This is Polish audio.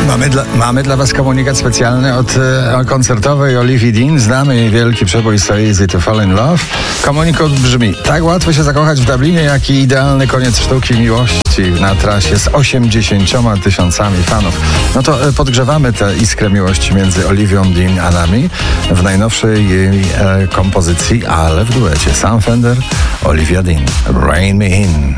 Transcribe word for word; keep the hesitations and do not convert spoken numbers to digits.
Mamy dla, mamy dla Was komunikat specjalny od e, koncertowej Olivii Dean. Znamy jej wielki przebój So Easy to Fall in Love. Komunikat brzmi: tak łatwo się zakochać w Dublinie, jak i idealny koniec sztuki miłości na trasie z osiemdziesięcioma tysiącami fanów. No to e, podgrzewamy tę iskrę miłości między Olivią Dean a nami w najnowszej jej e, kompozycji, ale w duecie. Sam Fender, Olivia Dean, Rain Me In.